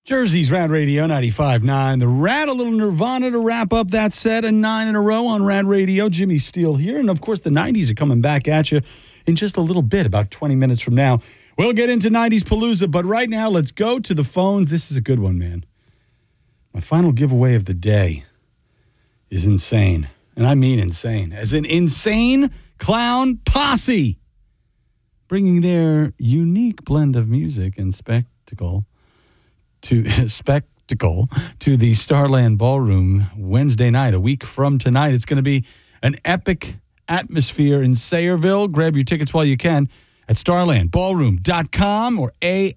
Jersey's Rad Radio 95.9. The Rad, a little Nirvana to wrap up that set, and 9 in a row on Rad Radio. Jimmy Steele here. And, of course, the 90s are coming back at you in just a little bit, about 20 minutes from now. We'll get into 90s Palooza, but right now, let's go to the phones. This is a good one, man. My final giveaway of the day is insane. And I mean insane. As in Insane Clown Posse. Bringing their unique blend of music and spectacle to the Starland Ballroom Wednesday night, a week from tonight. It's going to be an epic atmosphere in Sayreville. Grab your tickets while you can at starlandballroom.com or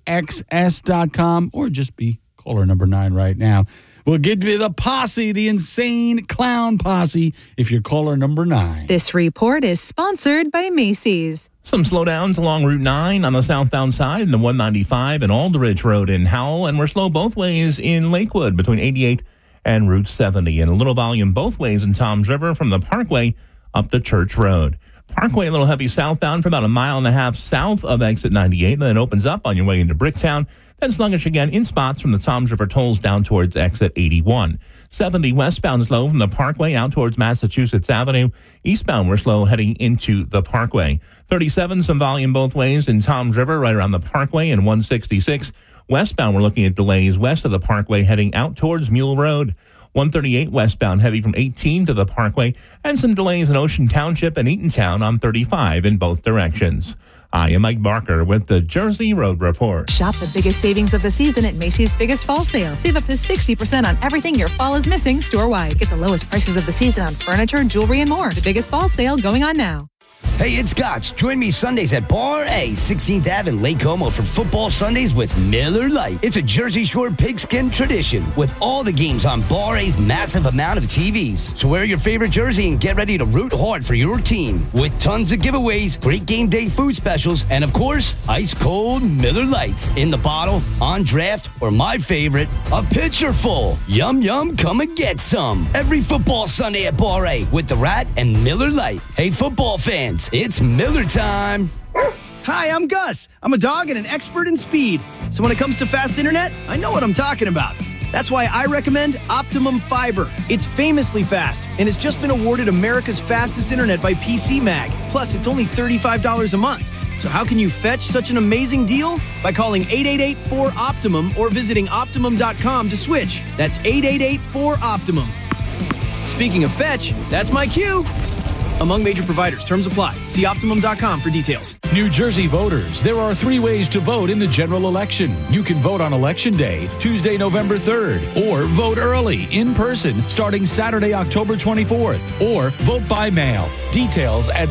axs.com, or just be caller number 9 right now. We'll give you the posse, the Insane Clown Posse, if you're caller number 9. This report is sponsored by Macy's. Some slowdowns along Route 9 on the southbound side and the 195 and Aldridge Road in Howell, and we're slow both ways in Lakewood between 88 and Route 70, and a little volume both ways in Toms River from the Parkway up to Church Road. Parkway a little heavy southbound for about a mile and a half south of exit 98, and then it opens up on your way into Bricktown, then sluggish again in spots from the Toms River tolls down towards exit 81. 70 westbound is slow from the Parkway out towards Massachusetts Avenue. Eastbound, we're slow heading into the Parkway. 37, some volume both ways in Toms River right around the Parkway, and 166. Westbound, we're looking at delays west of the Parkway heading out towards Mule Road. 138 westbound heavy from 18 to the Parkway, and some delays in Ocean Township and Eatontown on 35 in both directions. I am Mike Barker with the Jersey Road Report. Shop the biggest savings of the season at Macy's Biggest Fall Sale. Save up to 60% on everything your fall is missing store-wide. Get the lowest prices of the season on furniture, jewelry, and more. The Biggest Fall Sale going on now. Hey, it's Gotch. Join me Sundays at Bar A, 16th Ave in Lake Como for Football Sundays with Miller Lite. It's a Jersey Shore pigskin tradition with all the games on Bar A's massive amount of TVs. So wear your favorite jersey and get ready to root hard for your team. With tons of giveaways, great game day food specials, and of course, ice cold Miller Lights in the bottle, on draft, or my favorite, a pitcher full. Yum, yum, come and get some. Every Football Sunday at Bar A with the Rat and Miller Lite. Hey, football fans, it's Miller time. Hi, I'm Gus. I'm a dog and an expert in speed. So when it comes to fast internet, I know what I'm talking about. That's why I recommend Optimum Fiber. It's famously fast and has just been awarded America's fastest internet by PC Mag. Plus, it's only $35 a month. So how can you fetch such an amazing deal? By calling 888-4-OPTIMUM or visiting Optimum.com to switch. That's 888-4-OPTIMUM. Speaking of fetch, that's my cue. Among major providers, terms apply. See Optimum.com for details. New Jersey voters, there are 3 ways to vote in the general election. You can vote on Election Day, Tuesday, November 3rd, or vote early, in person, starting Saturday, October 24th, or vote by mail. Details at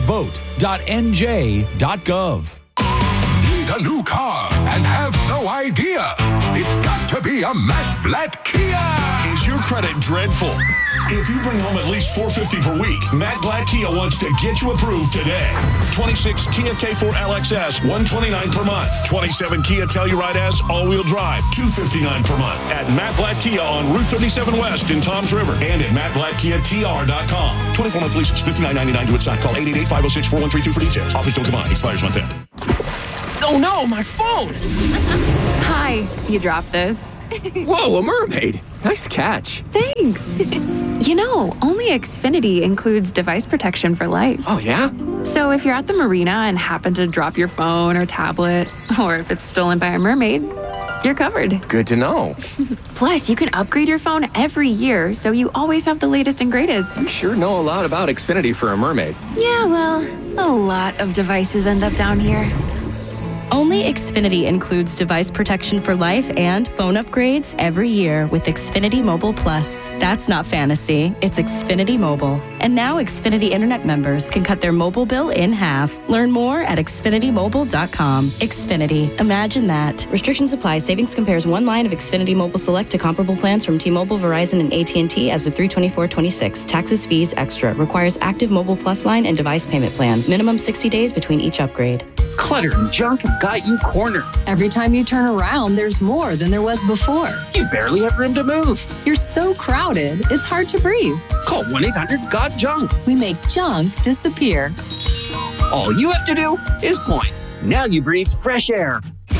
vote.nj.gov. Need a new car and have no idea? It's got to be a Matt Blatt Kia. Is your credit dreadful? If you bring home at least $450 per week, Matt Blatt Kia wants to get you approved today. 26 Kia K4 LXS, $129 per month. 27 Kia Telluride S, all-wheel drive, $259 per month. At Matt Blatt Kia on Route 37 West in Toms River and at mattblattkiatr.com. 24-month leases, $59.99 to sign. Call 888-506-4132 for details. Offers don't combine. Expires month end. Oh no, my phone! Hi, you dropped this. Whoa, a mermaid! Nice catch. Thanks. You know, only Xfinity includes device protection for life. Oh, yeah? So if you're at the marina and happen to drop your phone or tablet, or if it's stolen by a mermaid, you're covered. Good to know. Plus, you can upgrade your phone every year, so you always have the latest and greatest. You sure know a lot about Xfinity for a mermaid. Yeah, well, a lot of devices end up down here. Only Xfinity includes device protection for life and phone upgrades every year with Xfinity Mobile Plus. That's not fantasy, it's Xfinity Mobile. And now Xfinity Internet members can cut their mobile bill in half. Learn more at xfinitymobile.com. Xfinity, imagine that. Restrictions apply. Savings compares one line of Xfinity Mobile Select to comparable plans from T-Mobile, Verizon, and AT&T as of 3/24/26. Taxes, fees, extra. Requires active Mobile Plus line and device payment plan. Minimum 60 days between each upgrade. Clutter and junk have got you cornered. Every time you turn around, there's more than there was before. You barely have room to move. You're so crowded, it's hard to breathe. Call 1-800-GOT-JUNK. We make junk disappear. All you have to do is point. Now you breathe fresh air.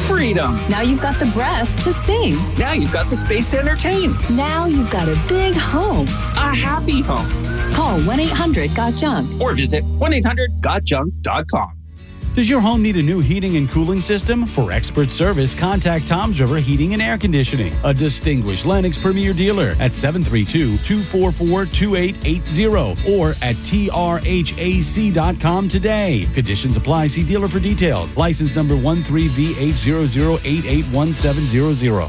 Freedom. Now you've got the breath to sing. Now you've got the space to entertain. Now you've got a big home. A happy home. Call 1-800-GOT-JUNK. Or visit 1-800-GOTJUNK.com. Does your home need a new heating and cooling system? For expert service, contact Tom's River Heating and Air Conditioning, a distinguished Lennox Premier dealer at 732-244-2880 or at trhac.com today. Conditions apply. See dealer for details. License number 13VH00881700.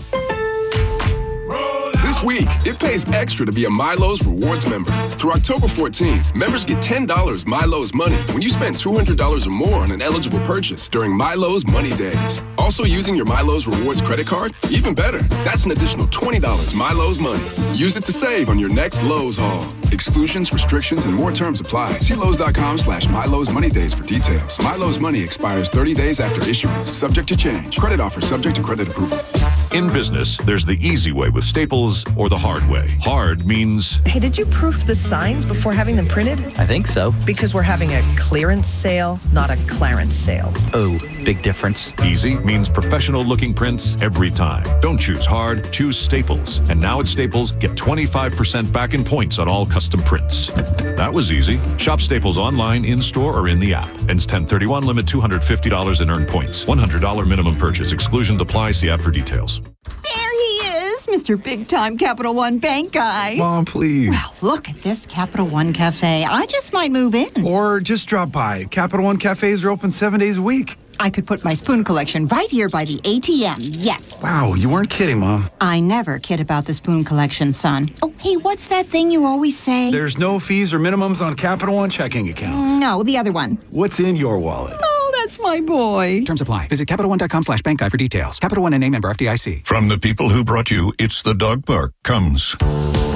This week, it pays extra to be a Milo's Rewards member. Through October 14th, members get $10 Milo's Money when you spend $200 or more on an eligible purchase during Milo's Money Days. Also using your Milo's Rewards credit card? Even better, that's an additional $20 Milo's Money. Use it to save on your next Lowe's haul. Exclusions, restrictions, and more terms apply. See Lowe's.com/Milo's Money Days for details. Milo's Money expires 30 days after issuance, subject to change. Credit offer subject to credit approval. In business, there's the easy way with Staples or the hard way. Hard means... Hey, did you proof the signs before having them printed? I think so. Because we're having a clearance sale, not a clarence sale. Oh, big difference. Easy means professional-looking prints every time. Don't choose hard, choose Staples. And now at Staples, get 25% back in points on all custom prints. That was easy. Shop Staples online, in-store, or in the app. Ends 10/31, limit $250 in earned points. $100 minimum purchase. Exclusion apply. See app for details. There he is, Mr. Big-Time Capital One Bank guy. Mom, please. Well, look at this Capital One Cafe. I just might move in. Or just drop by. Capital One Cafes are open 7 days a week. I could put my spoon collection right here by the ATM. Yes. Wow, you weren't kidding, Mom. I never kid about the spoon collection, son. Oh, hey, what's that thing you always say? There's no fees or minimums on Capital One checking accounts. No, the other one. What's in your wallet? Oh, that's my boy. Terms apply. Visit CapitalOne.com/bank guide for details. Capital One and a member FDIC. From the people who brought you It's the Dog Park comes...